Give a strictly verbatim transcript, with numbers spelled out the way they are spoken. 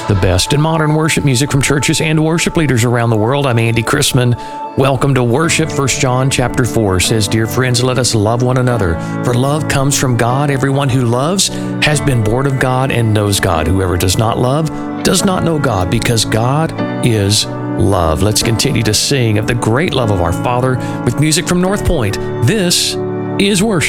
The best in modern worship music from churches and worship leaders around the world. I'm Andy Chrisman. Welcome to worship. First John chapter four says, "Dear friends, let us love one another, for love comes from God. Everyone who loves has been born of God and knows God. Whoever does not love does not know God, because God is love." Let's continue to sing of the great love of our Father with music from North Point. This is worship.